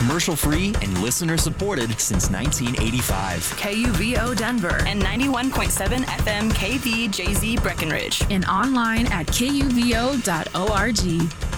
Commercial-free and listener-supported since 1985. KUVO Denver and 91.7 FM KVJZ Breckenridge. And online at kuvo.org.